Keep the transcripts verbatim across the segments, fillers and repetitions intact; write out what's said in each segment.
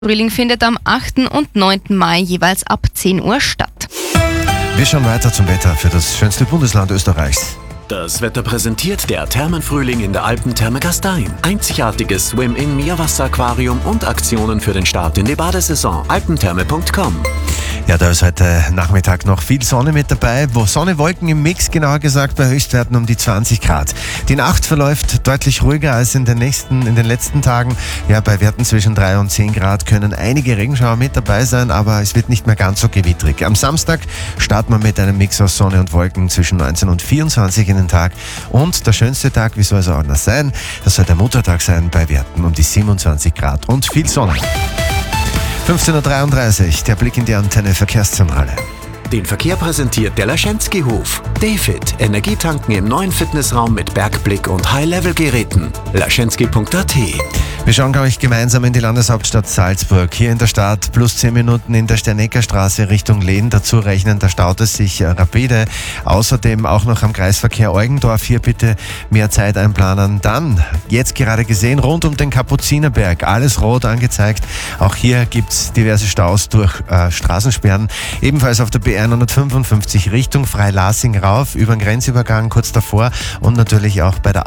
Frühling findet am achten und neunten Mai jeweils ab zehn Uhr statt. Wir schauen weiter zum Wetter für das schönste Bundesland Österreichs. Das Wetter präsentiert der Thermenfrühling in der Alpentherme Gastein. Einzigartiges Swim-In-Meerwasser-Aquarium und Aktionen für den Start in die Badesaison. alpentherme punkt com. Ja, da ist heute Nachmittag noch viel Sonne mit dabei. Wo Sonne, Wolken im Mix, genauer gesagt bei Höchstwerten um die zwanzig Grad. Die Nacht verläuft deutlich ruhiger als in den nächsten, in den letzten Tagen. Ja, bei Werten zwischen drei und zehn Grad können einige Regenschauer mit dabei sein, aber es wird nicht mehr ganz so gewittrig. Am Samstag starten wir mit einem Mix aus Sonne und Wolken zwischen neunzehn und vierundzwanzig in den Tag. Und der schönste Tag, wie soll es auch anders sein? Das soll der Muttertag sein bei Werten um die siebenundzwanzig Grad und viel Sonne. fünfzehn Uhr dreiunddreißig, der Blick in die Antenne Verkehrszentrale. Den Verkehr präsentiert der Laschenski-Hof. Dayfit, Energietanken im neuen Fitnessraum mit Bergblick und High-Level-Geräten. laschenski punkt a t. Wir schauen, glaube ich, gemeinsam in die Landeshauptstadt Salzburg. Hier in der Stadt plus zehn Minuten in der Steinecker-Straße Richtung Lehn. Dazu rechnen, da staut es sich rapide. Außerdem auch noch am Kreisverkehr Eugendorf. Hier bitte mehr Zeit einplanen. Dann, jetzt gerade gesehen, rund um den Kapuzinerberg. Alles rot angezeigt. Auch hier gibt es diverse Staus durch äh, Straßensperren. Ebenfalls auf der B hundertfünfundfünfzig Richtung Freilassing rauf, über den Grenzübergang kurz davor und natürlich auch bei der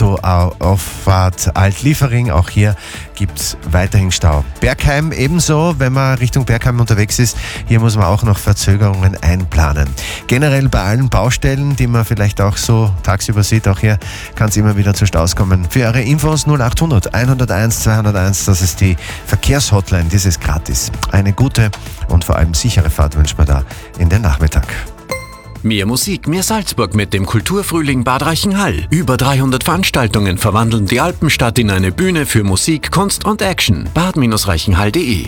Autoauffahrt Alt-Liefering. Auch hier gibt es weiterhin Stau. Bergheim ebenso, wenn man Richtung Bergheim unterwegs ist. Hier muss man auch noch Verzögerungen einplanen. Generell bei allen Baustellen, die man vielleicht auch so tagsüber sieht, auch hier kann es immer wieder zu Staus kommen. Für eure Infos null achthundert einhunderteins zweihunderteins, das ist die Verkehrshotline, das ist gratis. Eine gute und vor allem sichere Fahrt wünscht man da in den Nachmittag. Mehr Musik, mehr Salzburg mit dem Kulturfrühling Bad Reichenhall. Über dreihundert Veranstaltungen verwandeln die Alpenstadt in eine Bühne für Musik, Kunst und Action. bad reichenhall punkt de.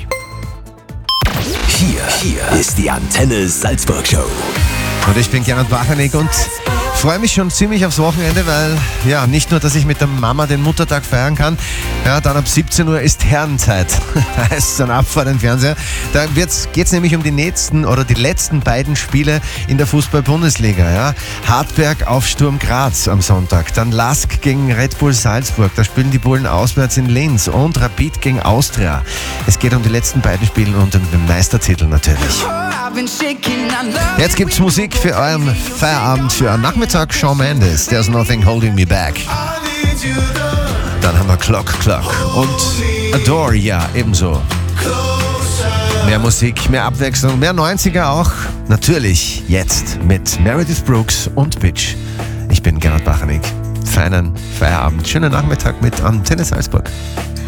Hier, hier ist die Antenne Salzburg Show. Und ich bin Gerhard Wachanig und freue mich schon ziemlich aufs Wochenende, weil ja, nicht nur, dass ich mit der Mama den Muttertag feiern kann, ja, dann ab siebzehn Uhr ist Herrenzeit. Da heißt es dann ab vor den Fernseher. Da geht es nämlich um die nächsten oder die letzten beiden Spiele in der Fußball-Bundesliga. Ja. Hartberg auf Sturm Graz am Sonntag, dann Lask gegen Red Bull Salzburg, da spielen die Bullen auswärts in Linz und Rapid gegen Austria. Es geht um die letzten beiden Spiele und um den Meistertitel natürlich. Jetzt gibt's Musik für euren Feierabend, für einen Nachmittag. Shawn Mendes, There's Nothing Holding Me Back. Dann haben wir Clock Clock und Adore, ja, ebenso. Mehr Musik, mehr Abwechslung, mehr neunziger auch. Natürlich jetzt mit Meredith Brooks und Bitch. Ich bin Gerhard Wachanig. Feinen Feierabend, schönen Nachmittag mit Antenne Salzburg.